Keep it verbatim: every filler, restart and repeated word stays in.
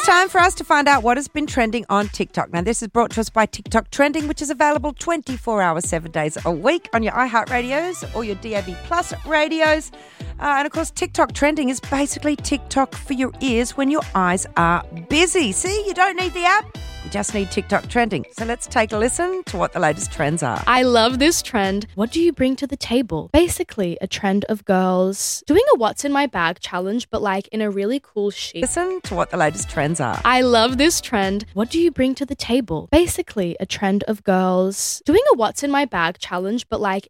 time for us to find out what has been trending on TikTok. Now, this is brought to us by TikTok Trending, which is available twenty-four hours, seven days a week on your iHeart radios or your D A B Plus radios. Uh, and, of course, TikTok Trending is basically TikTok for your ears when your eyes are busy. See, you don't need the app. You just need TikTok Trending. So let's take a listen to what the latest trends are. I love this trend. What do you bring to the table? Basically, a trend of girls doing a what's in my bag challenge, but like in a really cool chic. Listen to what the latest trends are. I love this trend. What do you bring to the table? Basically, a trend of girls doing a what's in my bag challenge, but like